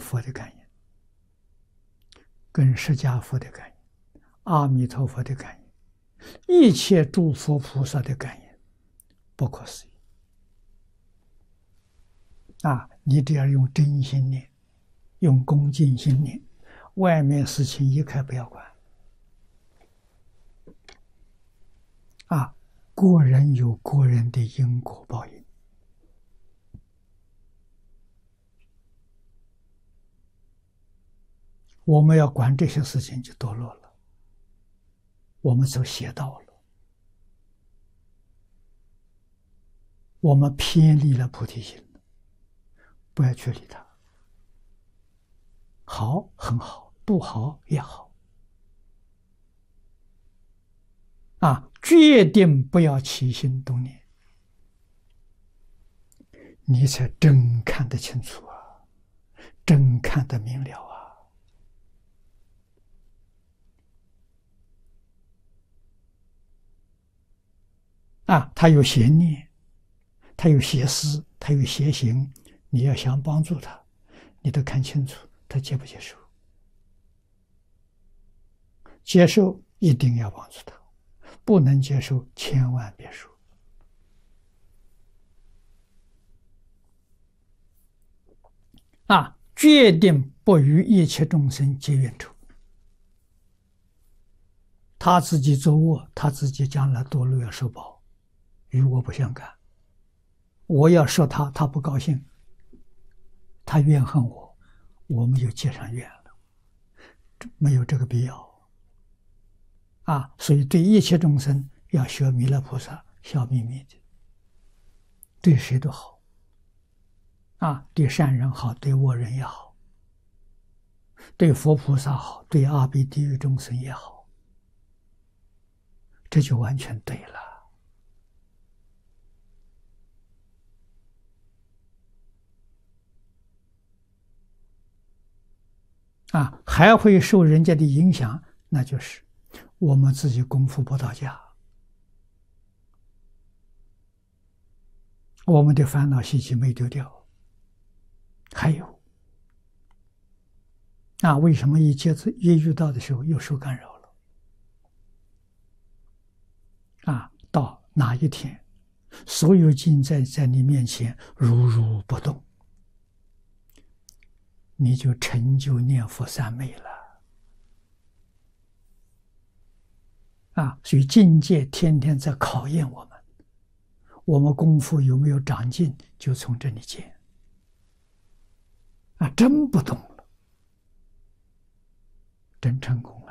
佛的感应，跟释迦佛的感应，阿弥陀佛的感应，一切诸佛菩萨的感应，不可思议。你只要用真心念，用恭敬心念，外面事情一概不要管。个人有个人的因果报应。我们要管这些事情就堕落了，我们走邪道了，我们偏离了菩提心，不要去理它。好很好，不好也好。决定不要起心动念，你才真看得清楚真看得明了他有邪念，他有邪思，他有邪行，你要想帮助他，你得看清楚他接不接受。接受一定要帮助他，不能接受千万别说。决定不与一切众生结冤仇。他自己作恶，他自己将来堕落要受报，与我不相干。我要说他，他不高兴，他怨恨我，我们就结上怨了，没有这个必要。所以对一切众生要学弥勒菩萨，笑眯眯的，对谁都好。对善人好，对恶人也好，对佛菩萨好，对阿鼻地狱众生也好，这就完全对了。还会受人家的影响，那就是我们自己功夫不到家，我们的烦恼习气没丢掉。还有为什么一遇到的时候又受干扰了？到哪一天，所有境在你面前如如不动，你就成就念佛三昧了。所以境界天天在考验我们，我们功夫有没有长进，就从这里见。真不动了，真成功了。